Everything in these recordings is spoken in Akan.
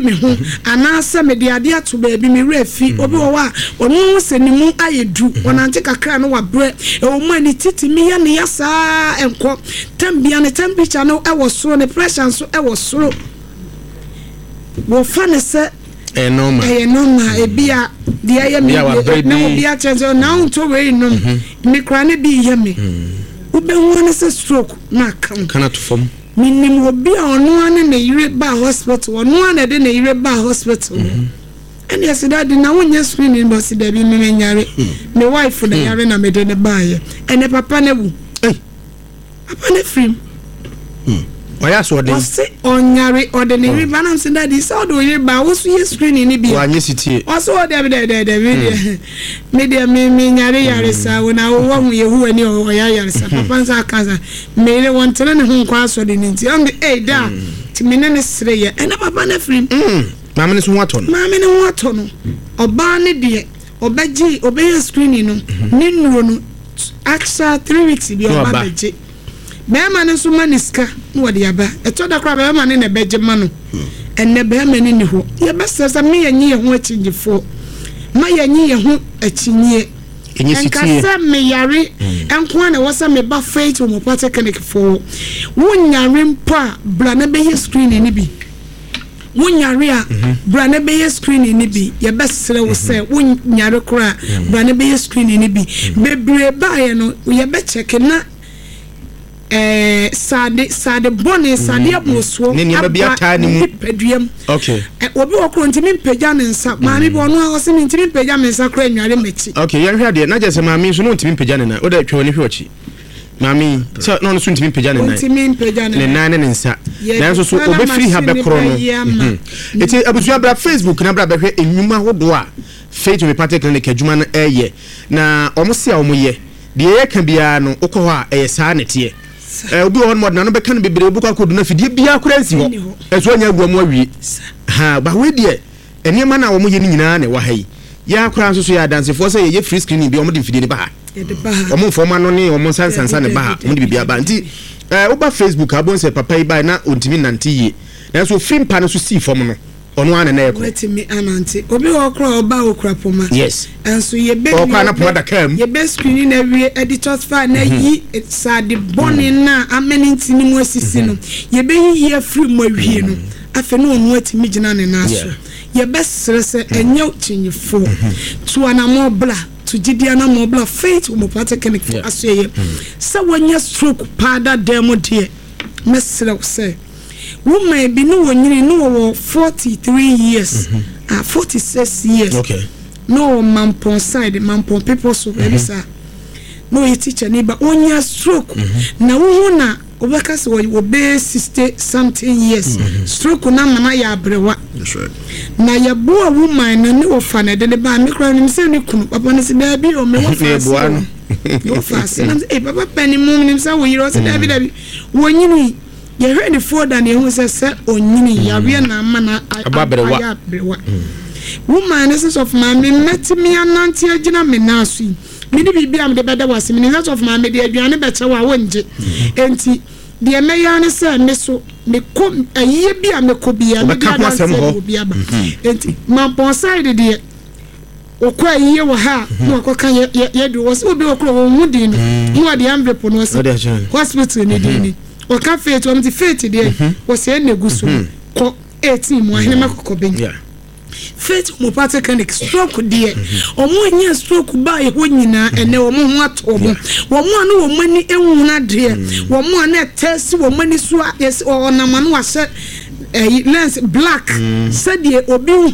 me ho anasa me de ade ato baabi me refi obi wo wa onu se ni mu ayedu onante kakra no wa bre e o ma ni titi me ya ne ya saa enko tambia ne temperature no e wo soro ne pressure so e wo soro wo fa ne se normal ebia de ya me na obi a chenzo na unto we no me kra ne bi ya me ube wona se stroke na kana to form minim obi a ono ane na yire ba hospital ono ane de na yire ba hospital and yes that na wonye screening but da bi me nyare me wife na yare na me de ne ba ye ene papa na wu papa na free oya so de onyare ode ne yire ba na se that is how do yire ba wo so ye screening ni bi wa nye sitie o so de me nyare yare sa wona wo hu ye hu ani o ya yare sa papa nsa kaza me le won tere ne hu kwa so de nti am da ti me ne sere ye ena papa na free mama ne so ho ato no oba ne de obaji obeye screening no ne nuro no axa 3 weeks bi oba beje bema ne so maniska no de aba eto da kra bema ne beje ma no enne bema ne ni ho ye besesa me yenyi ye ho achingifo ma yenyi ye ho achinye enkasa me yare enko na wosa me ba faith wo mopate clinic fo wonyare mpa bra na be screening ni bi wonyare a bra na be screening ni bi ye besere wo se wonyare kra bra na be screening ni bi bebre ba ye no ye be check na sade bone sade amoso ne ne ba ata ni mu peduam okay obi wokro ntimi mpagya ne nsa maami bo no a ose ntimi mpagya me nsa kra nware mechi okay ye hwe ade na je se maami so no ntimi mpagya ne na o da twa ni hwe ochi maami so no so ntimi mpagya ne na ntimi mpagya ne na ne nsa na so obe free ha be kro no eti abusua bra Facebook na bra behwe enwuma hodo a faith me party clinic adwuma na eye na omo se a omo ye de ye ka bia no ukọ ha eye saa nete obi won mod na no be kan bebere bu kwa kodu na fidie bia kura nsi ho eso anya aguamu awie ha ba we de enema na omo ye ni nyina na wa hai ya kura nso so ya dancefo say ye free screening bi omo de fidie ne ba ha omo foma no ne omo sansansa ne ba ha omo de bibia ba nti oba Facebook abon se papa ibai na ontimi nante ye na so fimpa no so si fom no ono ana na ekọ letimi anante obi okra oba okra poma yes enso ye be okra na poma da kam ye be screening na wie editors fa na yi sade boni na ameninti ni mu asisi no ye be yi free mu awie no afa no onu atimi gina ne na so ye be srese enye chinyefo to ana mo bla to gidia na mo bla faith mo pate clinic for aso ye se wonya stroke pada demo de mesre se woman bi no wonyini no 43 years 46 years okay no mampon side mampon people so very sir no a teacher neighbor onya stroke na wo na obeka se wo be 60 something years stroke na mana ya abrewa that's right na ya bo a woman na ne wo fa na de ba me kra ni se ne kunu papa ne se da bi o me wo fa no fa se na papa pani mu ni se wo yiro se da bi wonyini ye ready for than you say onyini yawe na mana ababrewa woman essence of my met me ananti agina me naso me ni bibia am de beda wase me essence of my me de aduane beche wa wonje enti de meya ne say me so me ko aye bia me ko bia me bia ba enti ma pon side de okwa aye wo ha no akoka ye do was obi okro wo mudi no no de ambepo no hospital ni di ni o ka faith o mti faith de o se negusu ko 18 mo ahene makoko ben faith mo pate clinic stroke de o mo nya stroke ba ye ho nyina ene o mo ho ato mo wo mo anu wo mani enwuna de wo mo anu test wo mani so yes o na manu wa se lens black said the obi hu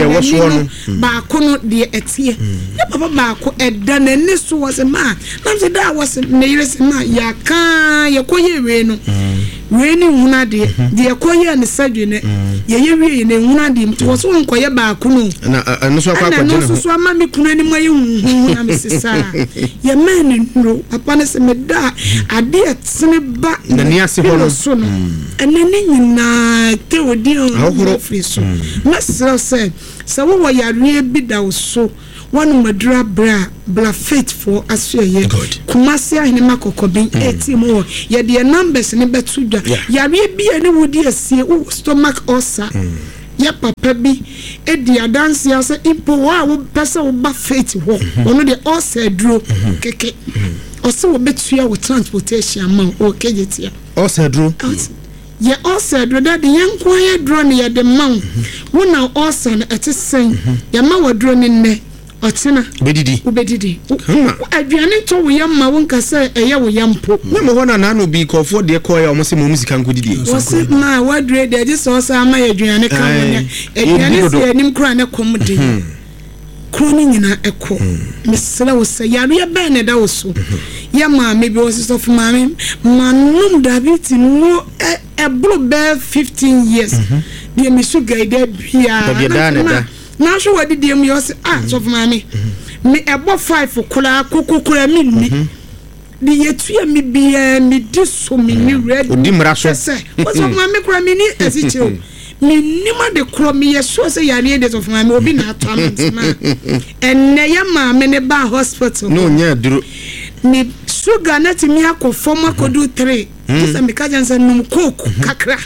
se ba kono de etie ya papa ba ko eda na ne so was ma na se da was na yire se ma ya kan ye koye we no we ni huna de koye ne sadwe ne ye we ne huna de mti was won koye ba kono na no so akwa kwa no so ama me kuno ni maye hu na me sisa ye man no papa ne se me da ade etene ba na ni ase ho no ene ni nyina te odi on free so mesra se wo yare bi da so one madura bra faithful asye kumasi ahine makoko bin 18 mo ye de numbers ne betudwa yare bi ene wodi asie stomach ulcer ya papa bi edi adanse ase impo wa wo pesa wo ba faith ho ono de all said dro keke ose wo betua wo transportation ma o kejetia all said dro ye all said dro that the yanko ya dro ne ye de man wo na all said etisen ya ma wo dro ne ne otina ubedidi aduane to wo yamma wo nkasa eye wo yampo na me hona na no bi kofo de ko ya omo se mo musika nkodidi wose ma wadre de je so sa ma aduane ka wonya aduane se anim kura ne kom de kroni nyina ekọ mesela wo se yare ba ne da wo so ya ma me bi wo so fo ma me manum David no ebro be 15 years de me so gaide bia na so wadi dem yo se so for mami me ebo 5 kula kokokura mi ni di yetua mi bia mi di so mi ni red odi mra so se wo so mami kura mi ni asichiro mi ni ma de kura mi yeso se yare de so for mami obi na ato amantima enne ya ma me ne ba hospital no nya duro ni sugar na ti mi akofom akodu 3 se me ka jansa num coke kakra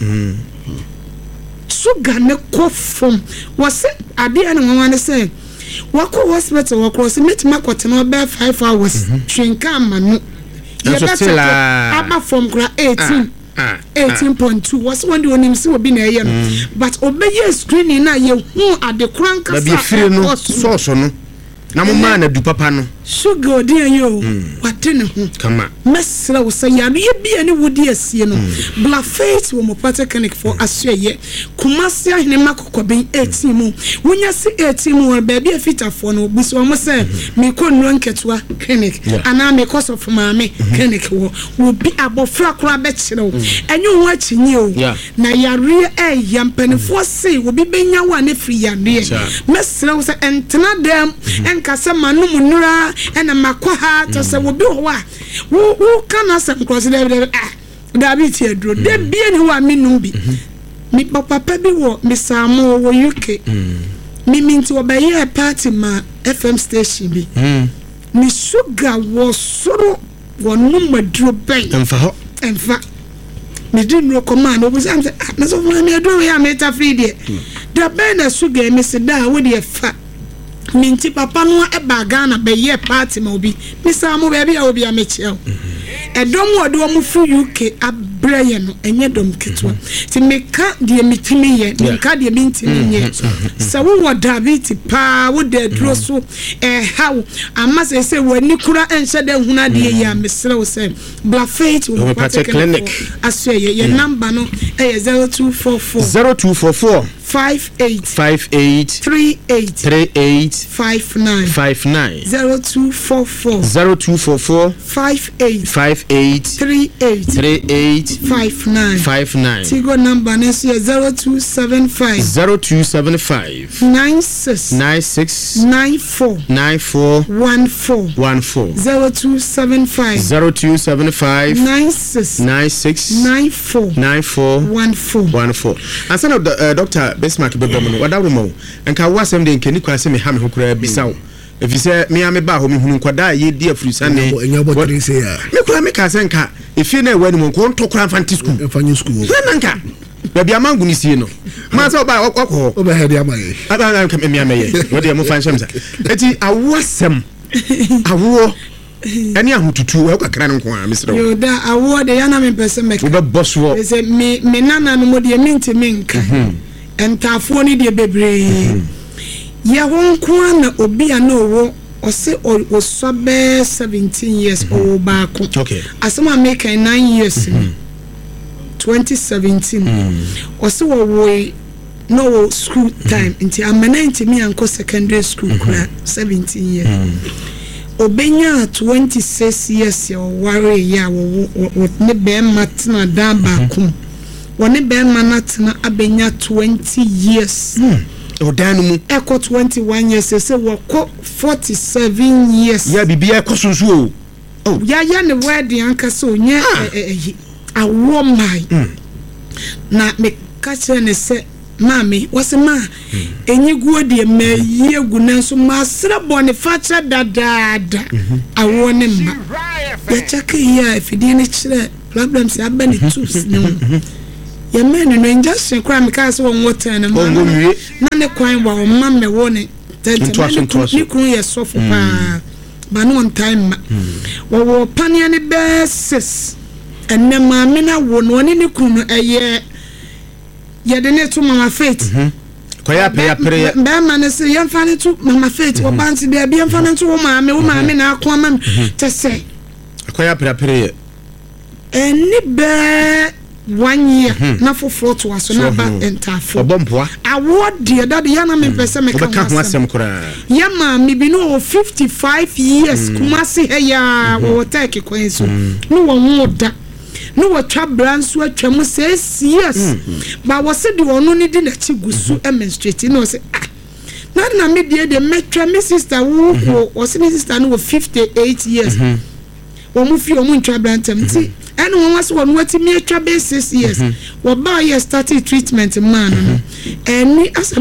sugar ne kofom was ade an nwan say wako hospital wako se metima kwotena be 5 hours twinka amanu ye better aba from gra 18.2 was when the onim se obi na eye no but obeye screening na ye hu ade kranka sa be free no so no na mo ma na du papa no sugar de yo wate ne ho kama mesra wo say yare bia ne wodi asie no bla faith wo mo clinic for asye kumasi ahene makoko ben 18 mu wonya se 18 mu ba bia fitafo no buso mo say me ko nro nketwa clinic ana me course of mame clinic wo bi abofra kora be kire wo enye wo achinye o na yare yampanifo say wo bi benya wa ne free yare mesra wo say entena dem enkase manum nura ena makwa to se wo bi ho a wo kana se cross David Edro de bia ni wa minum bi mi papa bi wo mi samo wo UK mi minti wo be ye party ma FM station bi mi sugar wo soro wo numa dro ben enfa mi di no command wo say na so mi adro ya meta free de da ben na sugar mi se da wo de fa minti papa no eba Ghana be ye party ma obi misa mo be bia obi amecheo edom wode wo mu fu UK abraye no enye dom ketwa ti meka de mitimi ye meka de mintimi ye sa wo David pa wo de dro so how ama se wani kura enhye de huna de ye amesre wo se bla faith wo clinic asye ye number no 0244 58 38 59 0244 58 38 59 Tigo number is 0275 96 94 14 0275 96 94 14 Asana Dr. Bismarck Bebomo wadawmo enka wasem de nkeni kwase me ha me hokura bisawo efise me ame ba ho me hunu kwada ye di afurusane enyabotire se ya me kura me ka senka efie na ewa ni mo ko ntokura fanti school fanyi school nanka baby amangu ni sie no ma se oba wakọ oba he de amaye aba ka me amaye wode mo fan shamsa eti awosem awo eni ahututu e kakra nko a mesre yo da awo de yana me pese me we boss wo se me nana no mo de minti minka entafo ni de bebre ya wonko na obi ana owo ose osobe 17 years o baako okay asema make 9 years 2017 ose wo no school time nti amana nti me anko secondary school kura 17 years obenya 26 years ya ware ya wo ne be matna da baako woni be manatna abenya 20 years odanu mu eko 21 years se wako 47 years ya bibia eko sunsu o ya ne wadi anka so nye awo mai na me kache ne se mami wase ma enyiguo de ma yegu nanso ma sra bone facha dadada awo ne ma ya chake ya fidi ne kire problems ya bani tools ne ye men no injection kra me ka se won water na ma na ne kwan wa o ma me wo ne ni kun ye sofo pa ba no on time ma wo pania ne basis enne ma me na wo no ne kun eye ye de ne to mama faith koya pere ba ma ne se ye mfa ne to mama faith wo banti be bia mfa ne to wo ma me na akwa ma te se koya pere eni be 1 year na for to aso na ba entafo obompoa award de that yana me pese me ka ho asem kura ya ma me bi no 55 years kuma se ya wo take kwenso no wo moda no wo twa branso atwa mu 6 years ba wo se de onu ni di na chigusu menstruate no se na me de metwa me sister wo se me sister no 58 years wo mu fi o mu ntwa brantem ti and one was one what me atwa be 6 years wo ba ye started treatment man and me as a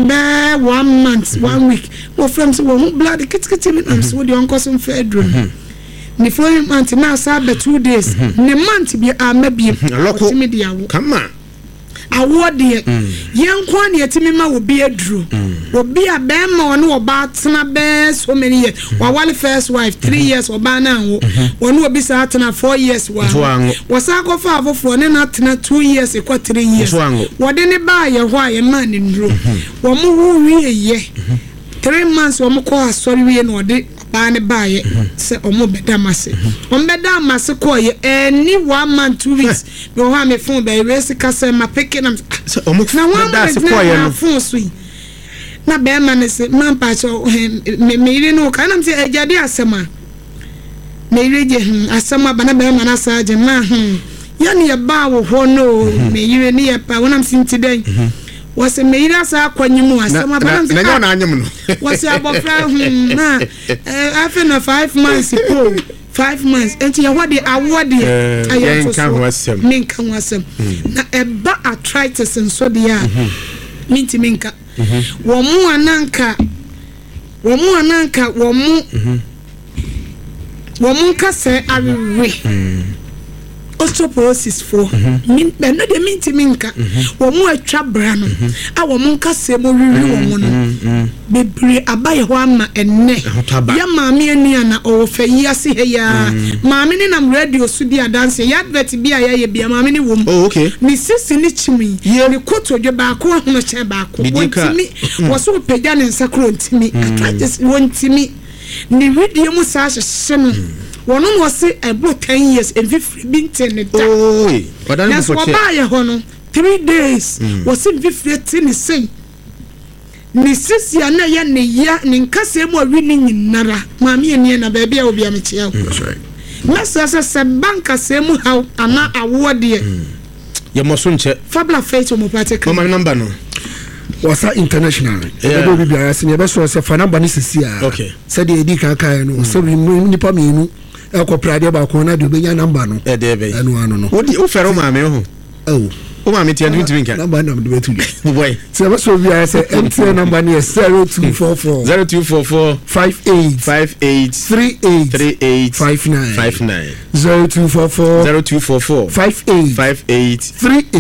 1 month 1 week wo from so wo blood kitkiti me am so de onko so fedro ni following month na sa be 2 days ni month bi amabie what me dia wo come on award ye yenkwa ne yetimi ma wo bi aduro wo bi abema wo ne wo ba tena be so many years wa wale first wife 3 years wo ba na wo wo ne obi sa tena 4 years wa wo sa ko fa afofo ne na tena 2 years e kwa 3 years wo de ne ba ye ho aye ma ne nduro wo mu hu wie ye 3 months wo mu ko asori wie no de ba ne ba ye se omo bedamase ombedamase ko ye any 1 month 2 weeks no ha me phone be race kasa ma peke na omo da se ko ye no phone sui na be ma ne se man pa cho me ire no ka na se ejade asema me ire je asema ba na be ma na sa je ma ya ne ba wo ho no me ire ne ya pa wonam sinti den wase meira sa akwanyimu asema ba na nya na anyem no wase abofra na after na 5 months ko 5 months enti ya wade award ayen kan wasem min kan wasem na eba arthritis nso dia minti minka wo mu ananka wo mu kase awewe osteoporosis for min be no de minti minka wo mu atwa bra no a wo mu kase mo wiwi wo mu no bebre abaye ho ama enne ya maami ani ana o fa yi ase he ya maami ni nam radio su dia dance ya advert bia ya ye bia maami ni wo mu ni sisi ni chimi ni koto dwe ba ko hono che ba ko wontimi wo so pegya ne nsakro ntimi attract wontimi ni video mu sa hye no wono mo se ebo 10 years and 50 binten ne da that's what buy hono 3 days was in 50 ni say ni sisi na ya ne ya ni nkase mu awi ni nyinara maami eni na ba bia obi amechia that's right masa se banka se mu ha ana award ye ye mo so nche fabla faith mo practical mama number no wasa international ebe obi bia se ne be so se fa number ni sisi a okay se de edi kan kan no se nipa mienu ekopra ba ko na de obenya number no e de be anu anu no odi o fero maame ho o maame ti adu tinka number na de betu boy se ba so bia se MTN number ni 0244 58 59 0244 58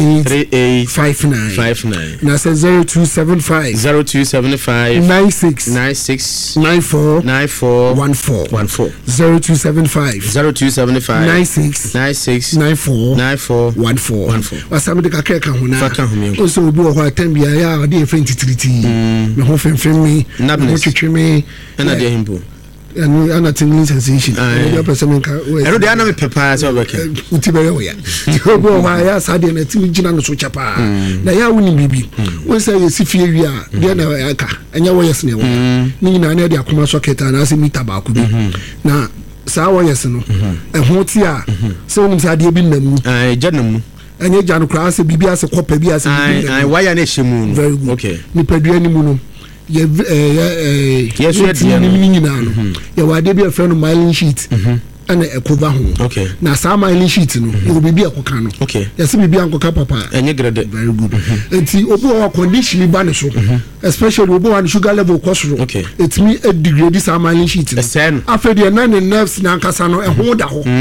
59 na se 0275 96 94 14 0275 96 94 14 wasam de kakra ka hona o so obi o ho atambia ya o de friend titiriti me ho femfem mi na twetwe mi na de himbo and anating sensation your person ka ero de ana me pepa so beke uti be yo ya go wa ya sade na ti gina no so chapa na ya woni bibi won say yesi fie wi a de na ya ka anya wo yes ne wo ni na na de akoma socket na se mita ba ku bi na sa wo yes no ho ti a se woni sa de bi nam janam anya janu kra se bibi ase kopa bi ase ai waya na hemu very good okay ni padua ni mu no yes we dia ni nyina no ya wade bi a friend mailing sheet ana ekova ho na saa mailing sheet no e bibi akoka no yesi bibi ankoka papa enye grade very good enti obi o condition ba ne so especially obi one sugar level kosoro etimi a degrade saa mailing sheet no afede na ne nerves na ankasa no ho da ho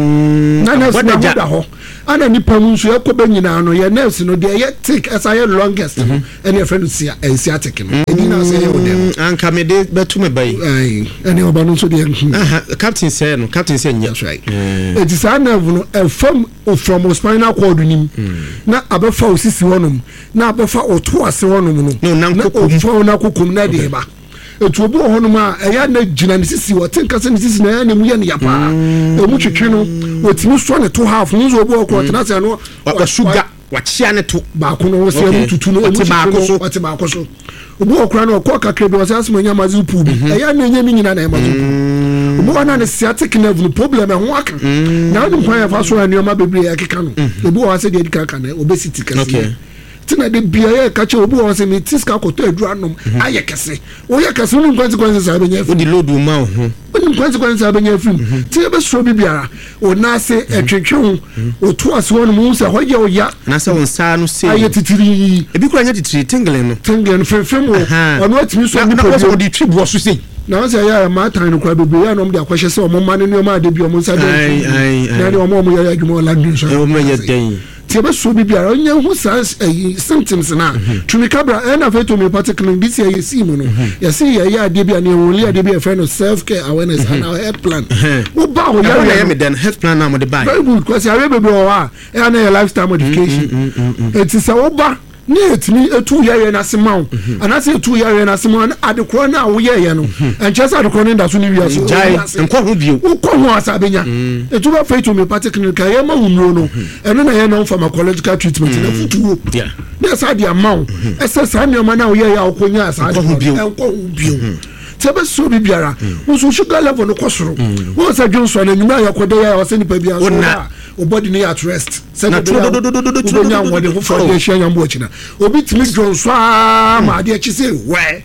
na nerves na da ho ana nipa mu nso ekoba nyina no ye nerves no de ye thick esa ye longest no ene friend sia sciatic no eni na say ye odem anka me de betu me bai ene oba no so de captain say nya right it is an no from spinal cord nim na abefa osisi wonum na abefa oto ase wonum no na ofa na kokum na de ba etu obi honum a eya na gina ne sisi wote nkase ne sisi na ya na mu ye ne yapa emu twetwe no otimi so ne to half mu zo obi okro na se no wa sugar wa chia ne to ba ko no se mu tutu no emu wote ba ko so obi okra na okọ kakra bi wase asemo nya mazu pu bi eya na nya mi nyina na mazu obi wana ne sciatic nerve no problem ho aka na adu kwa ya fa so ani o ma bebre ya keka no obi wase de dika na obesity kase tina de bia ya kache obi wase me tiska koto aduru anom aye kese o ya kese no consequences abenya fu di load ma ho no consequences abenya fu ti e be so bi biara o na se etwetwe o to ase won mu se hoye o ya na se won sa no se aye titiri e bi kura nya titiri tingling no fefem o no atimi so bi ko di tribu so se na say ya ma tan no kwa bebe ya no m de akwahye se o mo ma ne no ma de bi o mo nsa de na de o mo ya adwuma o landin so o mo ya den tiebe so bibiara onye hu sa symptoms na tumikabra na fe to me particularly this year you see mo no you see ya de bia na only ya de bia friend of self care awareness and our health plan wo ba ho ya me then health plan na mo de buy very good because ya bebe o wa ya na lifestyle modification it is wo ba ne etimi etu ya na semaw anase etu ya na semaw na adekro na wo ya no enche sa adekro nda so ni wi aso enko ho bio ko ho asabenya etu ba faith me particular ka ya ma hunro no eno na ya na pharmacological treatment na futuo na sa dia maw ese sa ne ma na wo ya okonya asa enko ho bio tebe so bibiara wo so sugar level no kosoro wo sa Johnson na nyuma ya koda ya wase ni pa bia so o body ni at rest se na do nya wode ho for dey share yambo china obi timi Johnson ma de chi se we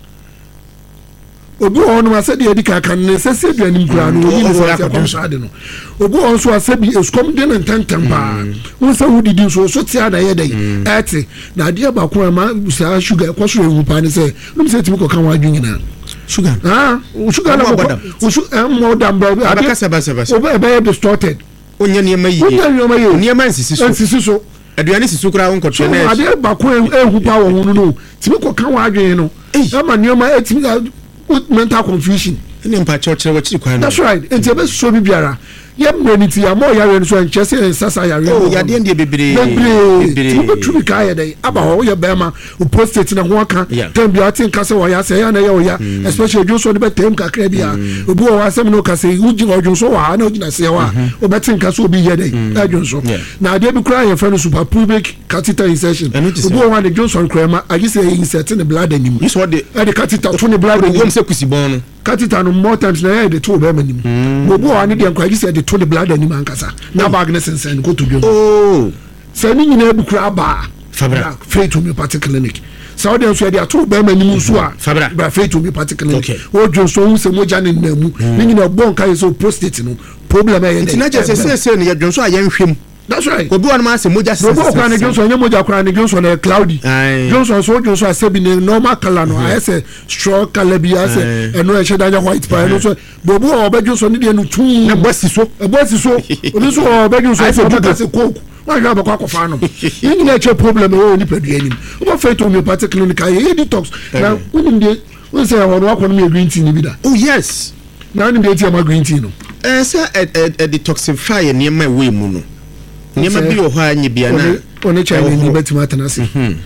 obi on ma se de edika kan ne se se bia nim kura no obi ni se ko ade no obi on so asabi eskom de na tantam ba wo se wo didi so tia na ye dai ati na de ba ko ma sa sugar ko so ewu pa ne se no se timi ko kan wa adwunyina sugar sugar na mo dam ba abaka seba obi be distorted onya niema yi niema nsisi so aduane sisu kura won kotwe na ade ba ko ehu pa wo hunu no timi ko kan wa adwen no ama niema etimi mental confusion ni mpa church wa chiri kwa na that's right enti be so bibiara ye mreniti ya mo yare no so enchese sasa yare oh ya de bebre ti be tumi ka ya dai aba ho ye be ma o prostate na ho aka tem bia tin ka se wo ya se ya na ye wo ya especially jo so de be tem ka kra bia obi wo asem no ka se uji ojo so wa na ojina se wa o be tin ka so obi ye dai na jo so na de bi kra ye fa no super pubic catheter insertion obi wo wa de Johnson kra ma agi se insert in the blood anim is what the catheter to the blood anim se kusibon no catheter no more times na ye de to be manim obi wo ani de kwa agi se de to the blood anim ankasa na bagnes sense ko to bi oh se ni nyina bu kra ba fabra faith to me particular clinic so de so de ato be manim so a fabra faith to me particular clinic o jo so hu se moja ne namu ni nyina bon kai so prostate no problem e ye na je se ne ye dwon so a ye nhwem that's right obi one man say moja se obi okra ne Johnson nye moja okra ne Johnson e cloudy Johnson so Johnson asebi ne normal color no I say straw color bi ase eno e sheda white pa eno so bobu obi Johnson ne de no tu na bosi so obi so obi Johnson so ka se coke wa ga ba kwa fa no yin na che problem e o ni pedu anim obi faith to me particular clinic e detox na unim de we say won wa kono me green tea ni bi da oh yes na unim de tea ma green tea no say detoxify ne ma we mu no niema bi o ha anye bia na one chai ni betima atanase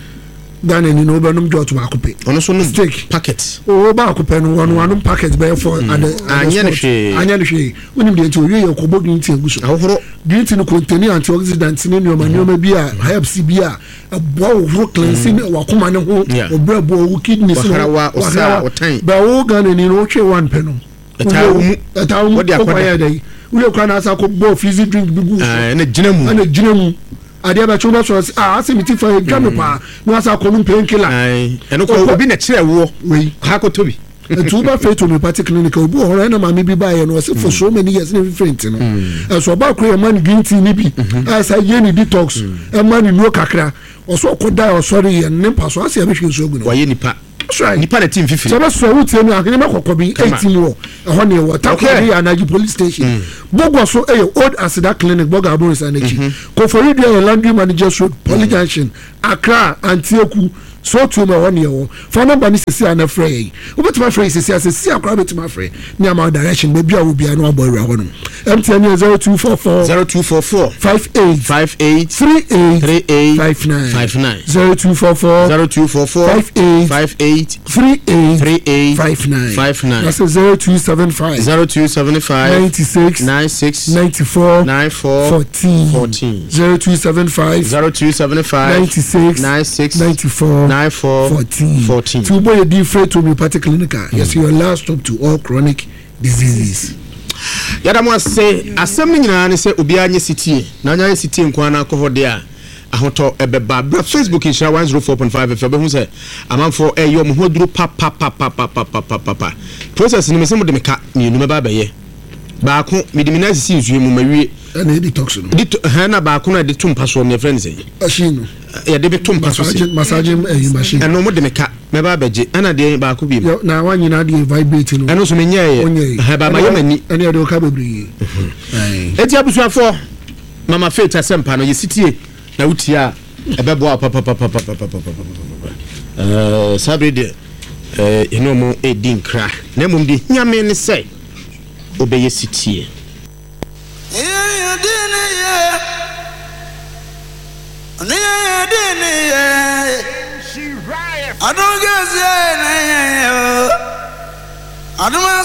dane ni no benum jot ba kope ono so no packet o ba kope no one packet be for anya ne hwe wonim de nti owie yakobo green tea guso ahoro green tea no contain antioxidants ni nyoma bi a herbs bi a abo ohoro cleansing wakoma ne ho obrabo wo kidney so wa otan ba wo gane ni no hwe one pe no etawu wodi akwada dai ule kwa na asa ko bo fizzy drink bigu na gina mu ade ba chuba so asimiti fa gami pa no asa ko no painkiller eno ko obi na kire wo ha ko tobi to ba faith homeopathic clinic obi ho na mama bi ba ye no say for so many years na different no so ba kro man green tea ni bi as ye ni detox e man ni no kakra oso koda osori ye ne pa so ase abehwe so ogu no wa ye nipa nipa na team fifi so ba so wo tie no akene makokko bi 18 wo e ho ne wo takori anaji police station bogo so old asida clinic bogo aboris anachi ko for you there landry manager road Poly Junction Accra Antioku so to my 1 year for number ni sisi ana frey obetima frey sisi asisi akra betima frey ni ama direction be bia wo bia no aboy ra hono MTN 0244 58 38 0244 58 59 that's 0275 96 94 14 0275 96 94 14 to boy different homeopathic clinic yes your last stop to all chronic diseases yada mo say asem nyina ne say obi anye sitie na anya sitie nkwa na akohode a ahoto ebeba bra Facebook in 104.5 FM be hu say amanfo eyo mo hoduru pa process ni me se mo de meka ni enu meba baye ba ko midimina sisi nsuye mu mawie na detox no na ba ko na de tumpa so me friend say machine ya de betumpa so massage machine eno mo de meka meba baje ana de ba ko bi na wanyi na de vibrate no eno so me nyeye ba ma yemani ene de ka bebri eti abusuafo mama faith asempa no yesitie na utia ebebo sabre de eno mo edin kra na mum de hiame ne sei obeye sitie I don't